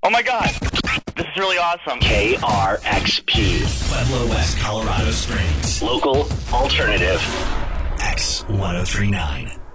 Oh my God. This is really awesome. KRXP. Pueblo West, Colorado Springs. Local alternative. X1039.